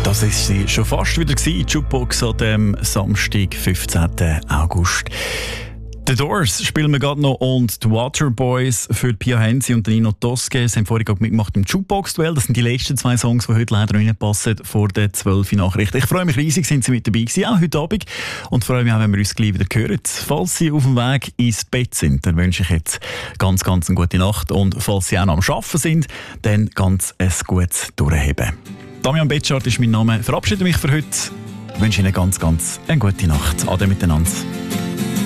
Das ist sie schon fast wieder gewesen, Jukebox an dem Samstag, 15. August. The Doors spielen wir gerade noch und die Waterboys für Pia Hensi und Nino Tosche. Sie haben vorhin gerade mitgemacht im Jukebox-Duell. Das sind die letzten 2 Songs, die heute leider reinpassen vor der 12 Nachrichten. Ich freue mich riesig, sind Sie mit dabei gewesen, auch heute Abend. Und freue mich auch, wenn wir uns gleich wieder hören. Falls Sie auf dem Weg ins Bett sind, dann wünsche ich jetzt ganz eine gute Nacht. Und falls Sie auch noch am Arbeiten sind, dann ganz ein gutes Durchheben. Damian Betschart ist mein Name. Ich verabschiede mich für heute. Ich wünsche Ihnen ganz eine gute Nacht. Ade miteinander.